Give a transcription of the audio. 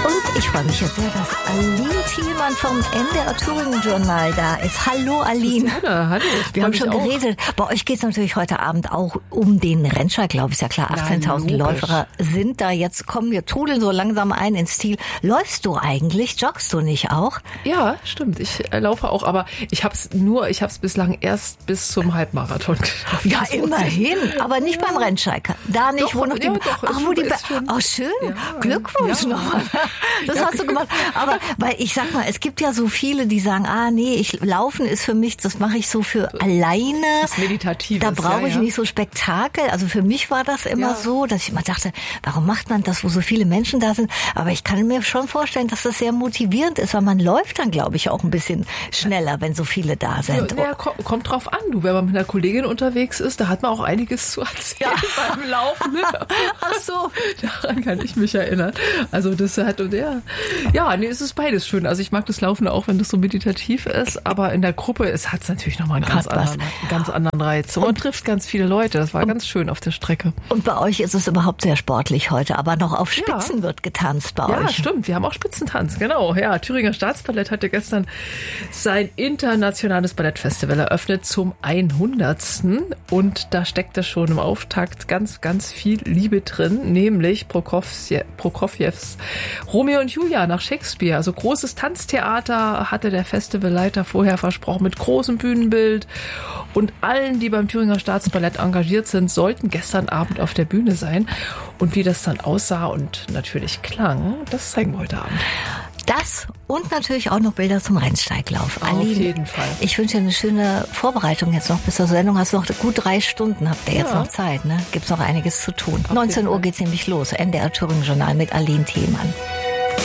Und ich freue mich jetzt sehr, dass Aline Thielmann vom NDR Thüringen Journal da ist. Hallo Aline. Hallo. Wir haben schon geredet. Bei euch geht es natürlich heute Abend auch um den Rennsteig, glaube ich, ist ja klar. 18.000 Läufer sind da jetzt. Kommen wir trudeln so langsam ein ins Ziel. Läufst du eigentlich? Joggst du nicht auch? Ja, stimmt. Ich laufe auch, aber ich hab's bislang erst bis zum Halbmarathon geschafft. Ja, immerhin, aber nicht beim Rennsteig. Da nicht, doch, wo noch die... ja, doch, ach, wo die... schon. Oh, schön. Ja, Glückwunsch nochmal. Das hast du gemacht. Aber, weil ich sag mal, es gibt ja so viele, die sagen, Laufen ist für mich, das mache ich so für alleine. Das Meditatives. Da brauche ich nicht so Spektakel. Also für mich war das immer so, dass ich immer dachte, warum macht man das, wo so viele Menschen da sind? Aber ich kann mir schon vorstellen, dass das sehr motivierend ist, weil man läuft dann, glaube ich, auch ein bisschen schneller, wenn so viele da sind. Ja, kommt drauf an. Wenn man mit einer Kollegin unterwegs ist, da hat man auch einiges zu erzählen beim Laufen. Ach so. Daran kann ich mich erinnern. Also das hat es ist beides schön. Also ich mag das Laufen auch, wenn das so meditativ ist, aber in der Gruppe hat es natürlich nochmal einen ganz anderen Reiz. Und man trifft ganz viele Leute. Das war ganz schön auf der Strecke. Und bei euch ist es überhaupt sehr sportlich heute, aber noch auf Spitzen wird getanzt bei euch. Ja, stimmt. Wir haben auch Spitzentanz, genau. Ja, Thüringer Staatsballett hatte gestern sein internationales Ballettfestival eröffnet zum 100. Und da steckte schon im Auftakt ganz, ganz viel Liebe drin, nämlich Prokofjews Romeo und Julia nach Shakespeare. Also großes Tanztheater hatte der Festivalleiter vorher versprochen mit großem Bühnenbild. Und allen, die beim Thüringer Staatsballett engagiert sind, sollten gestern Abend auf der Bühne sein. Und wie das dann aussah und natürlich klang, das zeigen wir heute Abend. Das und natürlich auch noch Bilder zum Rennsteiglauf. Aline, auf jeden Fall. Ich wünsche dir eine schöne Vorbereitung jetzt noch bis zur Sendung. Hast du noch gut 3 Stunden, habt ihr jetzt noch Zeit, ne? Gibt's noch einiges zu tun. 19 Uhr geht's nämlich los. NDR Thüringen Journal mit Aline Thielmann.